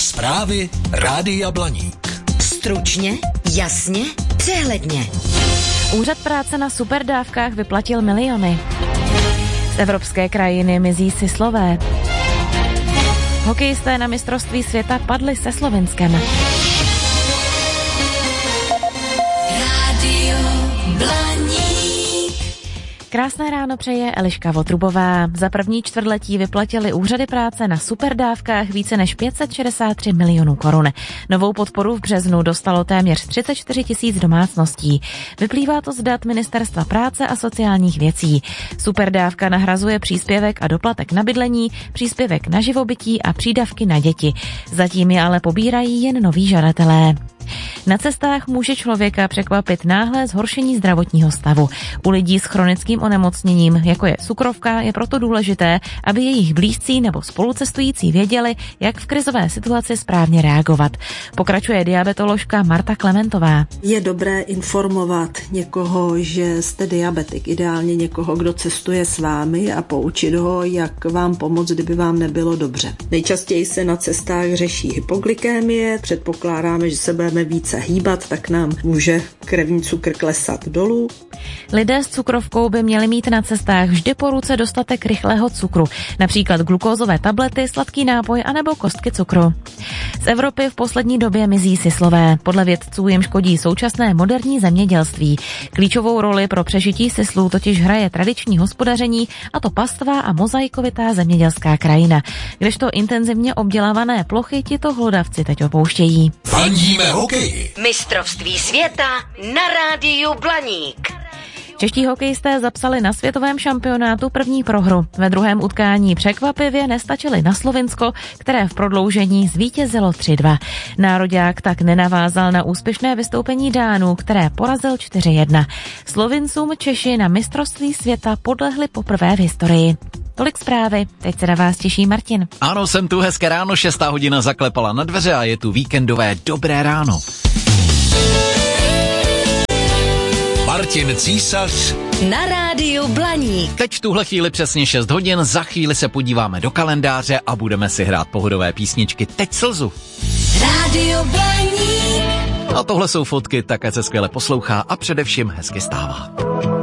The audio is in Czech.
Zprávy Rádia Blaník. Stručně, jasně, přehledně. Úřad práce na superdávkách vyplatil miliony. Z evropské krajiny mizí Syslové. Hokejisté na mistrovství světa padli se Slovinskem. Rádio Blaník. Krásné ráno přeje Eliška Votrubová. Za první čtvrtletí vyplatili úřady práce na superdávkách více než 563 milionů korun. Novou podporu v březnu dostalo téměř 34 000 domácností. Vyplývá to z dat Ministerstva práce a sociálních věcí. Superdávka nahrazuje příspěvek a doplatek na bydlení, příspěvek na živobytí a přídavky na děti. Zatím je ale pobírají jen noví žadatelé. Na cestách může člověka překvapit náhlé zhoršení zdravotního stavu. U lidí s chronickým onemocněním, jako je cukrovka, je proto důležité, aby jejich blízcí nebo spolucestující věděli, jak v krizové situaci správně reagovat. Pokračuje diabetoložka Marta Klementová. Je dobré informovat někoho, že jste diabetik, ideálně někoho, kdo cestuje s vámi a poučit ho, jak vám pomoct, kdyby vám nebylo dobře. Nejčastěji se na cestách řeší hypoglykémie, předpokládáme, že se budeme více hýbat, tak nám může krevní cukr klesat dolů. Lidé s cukrovkou by měli mít na cestách vždy po ruce dostatek rychlého cukru, například glukózové tablety, sladký nápoj anebo kostky cukru. Z Evropy v poslední době mizí Syslové. Podle vědců jim škodí současné moderní zemědělství. Klíčovou roli pro přežití Syslů totiž hraje tradiční hospodaření, a to pastvá a mozaikovitá zemědělská krajina, kdežto intenzivně obdělávané plochy tito hlodavci teď opouštějí. Fandíme hokeji. Mistrovství světa na Rádiu Blaník. Čeští hokejisté zapsali na světovém šampionátu první prohru. Ve druhém utkání překvapivě nestačili na Slovinsko, které v prodloužení zvítězilo 3-2. Nároďák tak nenavázal na úspěšné vystoupení Dánů, které porazil 4-1. Slovincům Češi na mistrovství světa podlehli poprvé v historii. Tolik zprávy, teď se na vás těší Martin. Ano, jsem tu, hezké ráno, 6. hodina zaklepala na dveře a je tu víkendové dobré ráno. Martin Císař Na Rádiu Blaník. Teď v tuhle chvíli přesně 6 hodin, za chvíli se podíváme do kalendáře a budeme si hrát pohodové písničky Teď slzu. Rádio Blaník. A tohle jsou fotky, tak ať se skvěle poslouchá a především hezky stává.